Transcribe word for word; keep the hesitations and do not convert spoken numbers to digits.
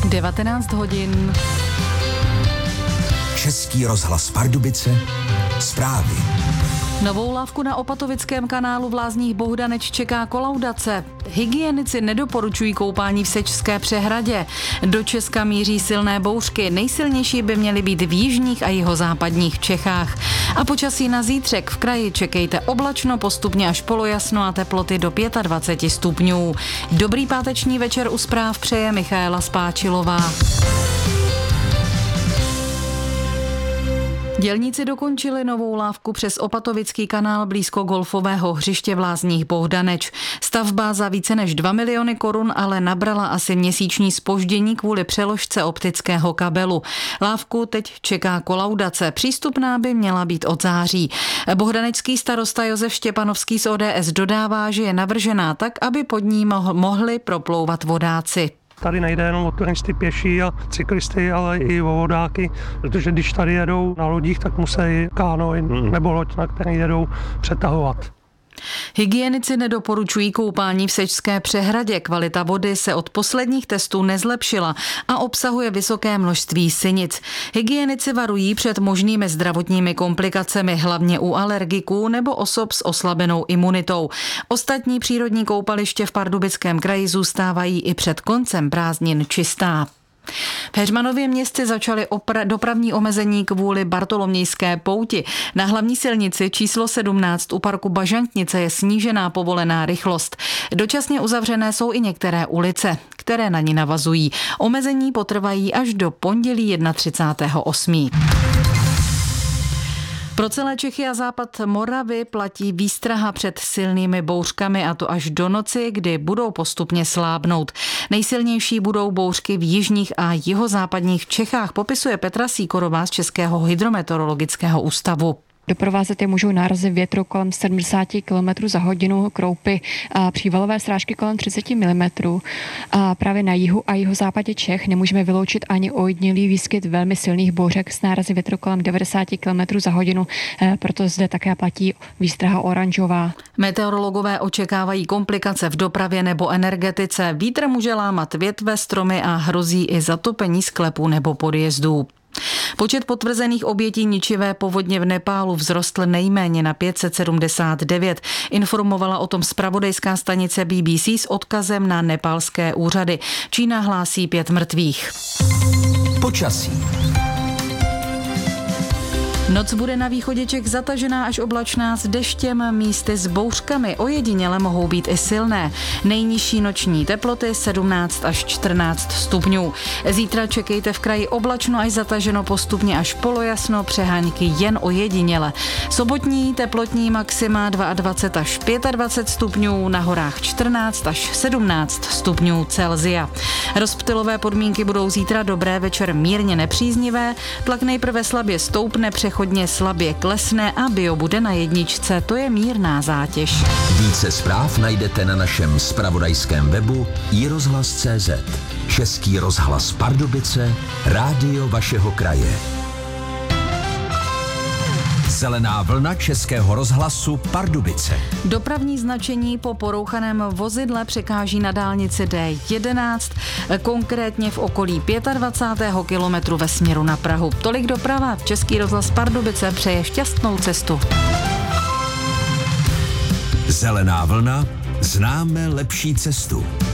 devatenáct hodin. Český rozhlas Pardubice, zprávy. Novou lávku na Opatovickém kanálu v Lázních Bohdaneč čeká kolaudace. Hygienici nedoporučují koupání v Sečské přehradě. Do Česka míří silné bouřky. Nejsilnější by měly být v jižních a jihozápadních Čechách. A počasí na zítřek v kraji čekejte oblačno, postupně až polojasno a teploty do dvacet pět stupňů. Dobrý páteční večer u zpráv přeje Michaela Spáčilová. Dělníci dokončili novou lávku přes Opatovický kanál blízko golfového hřiště v Lázních Bohdaneč. Stavba za více než dva miliony korun ale nabrala asi měsíční zpoždění kvůli přeložce optického kabelu. Lávku teď čeká kolaudace. Přístupná by měla být od září. Bohdanečský starosta Josef Štěpanovský z O D S dodává, že je navržená tak, aby pod ní mohli proplouvat vodáci. Tady nejde jenom o turisty pěší a cyklisty, ale i o vodáky, protože když tady jedou na lodích, tak musí kánoe nebo loď, na které jedou, přetahovat. Hygienici nedoporučují koupání v Sečské přehradě. Kvalita vody se od posledních testů nezlepšila a obsahuje vysoké množství sinic. Hygienici varují před možnými zdravotními komplikacemi, hlavně u alergiků nebo osob s oslabenou imunitou. Ostatní přírodní koupaliště v Pardubickém kraji zůstávají i před koncem prázdnin čistá. V Heřmanově městě začaly opra- dopravní omezení kvůli Bartolomějské pouti. Na hlavní silnici číslo sedmnáct u parku Bažantnice je snížená povolená rychlost. Dočasně uzavřené jsou i některé ulice, které na ní navazují. Omezení potrvají až do pondělí třicátého osmého Pro celé Čechy a západ Moravy platí výstraha před silnými bouřkami, a to až do noci, kdy budou postupně slábnout. Nejsilnější budou bouřky v jižních a jihozápadních Čechách, popisuje Petra Sýkorová z Českého hydrometeorologického ústavu. Doprovázet je můžou nárazy větru kolem sedmdesát kilometrů za hodinu, kroupy a přívalové srážky kolem třicet milimetrů. A právě na jihu a jihozápadě Čech nemůžeme vyloučit ani ojedinělý výskyt velmi silných bouřek s nárazy větru kolem devadesát kilometrů za hodinu, proto zde také platí výstraha oranžová. Meteorologové očekávají komplikace v dopravě nebo energetice. Vítr může lámat větve, stromy a hrozí i zatopení sklepů nebo podjezdů. Počet potvrzených obětí ničivé povodně v Nepálu vzrostl nejméně na pět set sedmdesát devět. Informovala o tom zpravodajská stanice B B C s odkazem na nepálské úřady. Čína hlásí pět mrtvých. Počasí. Noc bude na východě Čech zatažená až oblačná s deštěm, místy s bouřkami. Ojediněle mohou být i silné. Nejnižší noční teploty sedmnáct až čtrnáct stupňů. Zítra čekejte v kraji oblačno až zataženo, postupně až polojasno, přehánky jen ojediněle. Sobotní teplotní maxima dvacet dva až dvacet pět stupňů, na horách čtrnáct až sedmnáct stupňů Celsia. Rozptylové podmínky budou zítra dobré, večer mírně nepříznivé, tlak nejprve slabě stoupne, přechodně hodně slabě klesne a bio bude na jedničce, to je mírná zátěž. Více zpráv najdete na našem zpravodajském webu i rozhlas tečka cé zet. Český rozhlas Pardubice, rádio vašeho kraje. Zelená vlna Českého rozhlasu Pardubice. Dopravní značení po porouchaném vozidle překáží na dálnici D jedenáct, konkrétně v okolí dvacátého pátého kilometru ve směru na Prahu. Tolik doprava. Český rozhlas Pardubice přeje šťastnou cestu. Zelená vlna, známe lepší cestu.